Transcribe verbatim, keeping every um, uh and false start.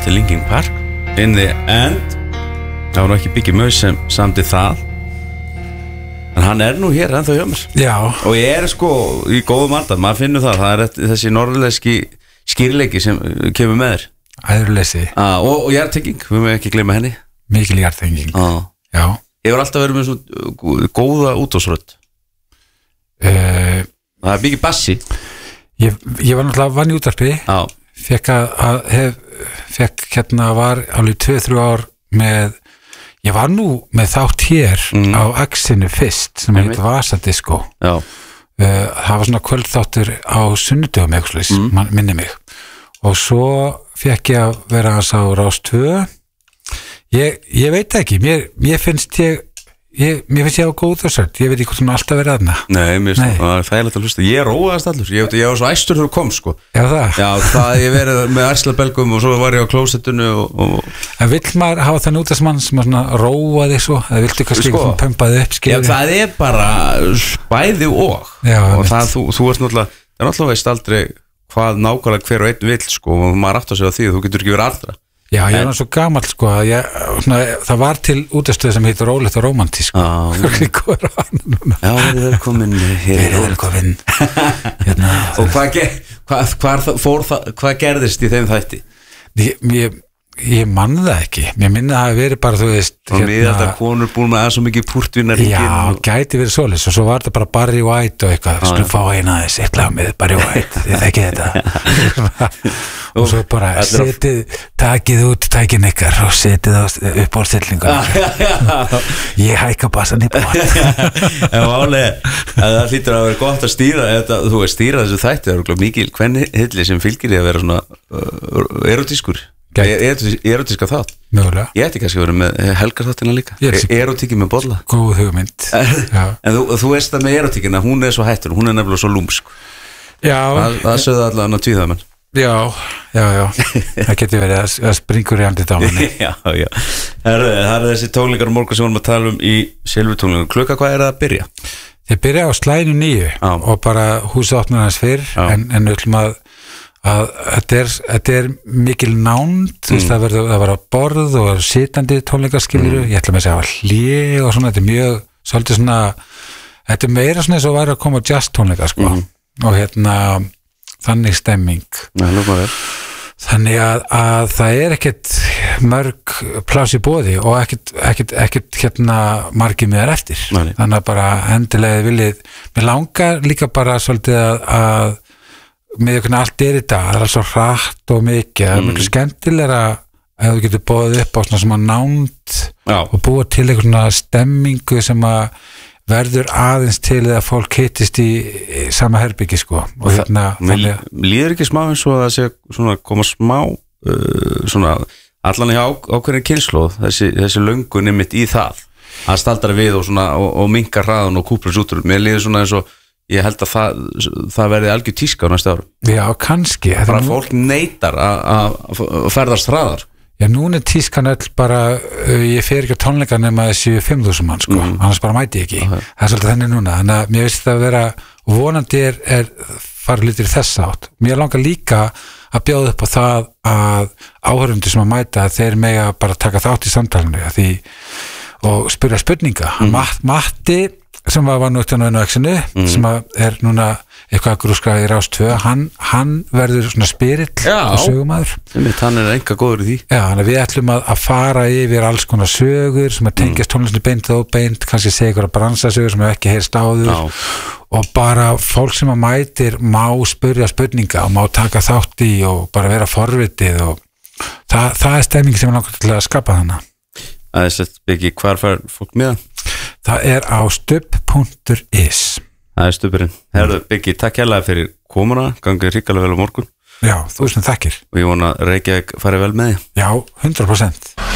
Þetta er Linkin Park In the End. Það var nú ekki Biggie Mouse sem samdi það, en hann er nú hér ennþá hjá mér. Já. Og ég er sko í góðum andan, maður finnur það. Það er þessi norðurleyski skýrleiki sem kemur með þér. Æðruleysi. ah, Og, og jarðtenging, við mögum ekki gleyma henni. Mikil jarðtenging. ah. Já. Ég var alltaf verið með svona góða útásrödd. uh, Það er mikið bassi. ég, ég var náttúrulega vann í útvarpi. Já. Fekk að, að hef, fekk hérna var alveg tvö, þrjú ár með, ég var nú með þátt hér mm. á Axinu fyrst sem heit Vasadisko. Já. uh, það var svona kvöldþáttur á sunnudögum eitthvað, mm. minni mig, og svo fekk ég að vera að sá Rás tvö. ég, ég veit ekki, mér, mér finnst ég Ég, mér finnst ég á góð þessart, ég veit ekki hvort hún alltaf verið aðna. Nei, mér finnst það er þægilegt að hlusta. Ég róaðast allur, ég, ég var svo æstur þegar þú kom sko. Já það? Já, það ég verið með ærslabelgum og svo var ég á klósettinu og, og... En vill maður hafa þann útastmann sem svona róaði svo, eða viltu kannski sko, pumpaði upp skilur? Já, það er bara bæði og. Já, og það, þú, þú ert náttúrulega, það er náttúrulega veist aldrei hvað nákvæmlega hver og einn vill sko, og maður átt að segja því að þú getur ekki verið allra. Já, ég er náttúrulega svo gamall sko að ég, svona, það var til útastöð sem heitir Rólegt og Rómantísk. Já, já, við erum komin Við erum komin hérna. Og hvað, hvað, hvað, fór, hvað gerðist í þeim þætti? Ég, ég, ég mann það ekki. Mér minna að það hafi verið bara, þú veist og hérna, þetta konur búin með að svo mikið púrtvínar. Já, og... gæti verið svoleiðis og svo var þetta bara Barry White og eitthvað, skulum fá eina þess eitt lag með Barry White, þið þekkið þetta og svo bara setið, takið út tækin ykkar og setið upp á stillingunum. Ég hækka bassan í bótt. En álega, það hlýtur að vera gott að stýra þetta, þú veist, stýra þessu þætti. Það er mikil kvennhilli sem fylgir í að vera svona uh, erotískur. Erotíska þátt. Mögulega. Ég ætti kannski að vera með Helgar þáttina líka. Erotíki með bolla. Góð hugmynd. En þú, þú veist að með erotíkina, hún er svo hættur, hún er nefnilega svo lúmsk. Já. Það, það sögðu allan að tvíða menn. Já, já, já. Það getur verið að, að springur í andið á manni. Já, já. Það er þessi tónleikar og morgun sem við erum að tala um í Silfutónleikum. Klukka, hvað er það að byrja? Þeir byrja á slæðinu níu ah. og bara húsið opnar hans fyrr, ah. en, en við ætlum að að þetta er, þetta er mikil nánd, þú veist, mm. það verður að vera borð og sitandi tónleikaskilur, mm. ég ætla með að segja að hlið og svona, þetta er mjög svolítið svona, þetta er meira svona eins og væri að koma jazz tónleika sko, mm. og hérna þannig stemming. Nei, þannig að, að það er ekkert mörg pláss í boði og ekkert, ekkert, ekkert hérna margir með þær eftir. Nei. Þannig að bara endilega viljið, mér langar líka bara svolítið að, að með einhvern allt er í dag, það er alls svo hratt og mikið, það er mjög skemmtilega að þú getur bóðið upp á svona sem að nánd Já. Og búa til einhvern stemmingu sem að verður aðeins til að fólk hittist í sama herbyggi sko. Og hérna þannig... Líður ekki smá eins og að sé svona koma smá uh, svona allan í á, ákveðin kynslóð þessi, þessi löngun einmitt í það að staldra við og, svona, og, og minka hraðan og kúplur út úr, mér líður svona eins og ég held að það, það verði algjör tíska á næsta árum. Já, kannski. Bara fólk neitar að ferðast hraðar. Já, núna er tískan öll bara, ég fer ekki á tónleika nema þessi fimm þúsund mann, sko, mm. annars bara mæti ég ekki. Okay. Það er svolítið þenni núna, þannig að mér veist það að vera, og vonandi er, er farið litur þess átt. Mér langar líka að bjóða upp á það að áhörfundur sem að mæta, þeir mega bara taka þátt í samtalinu, því, og spyrja spurninga. Mm. Mat, Matti, sem var vannúttan á einu exinu, mm. sem er núna eitthvað að grúska í Rás tvö, hann, hann verður svona spyrill og sögumæður. Hann er enga góður í því. Já, þannig að við ætlum að, að fara yfir alls konar sögur sem að tengjast mm. tónlistinu beint og beint, kannski segja ykkur að bransasögur sem við ekki heyrst áður. Já. Og bara fólk sem að mætir má spyrja spurninga og má taka þátt í og bara vera forvitið og það, það er stemming sem við langar til að skapa þannig. Æðislegt, Biggi, hvar fær fólk með það? Það er á stubb punktur is. Það er stubburinn. Herðu, Biggi, takk hérlega fyrir komuna, gangið hrikalega vel á morgun. Já, þú veist um þekkir. Og ég vona að Reykjavík fari vel með því. Já, hundrað prósent.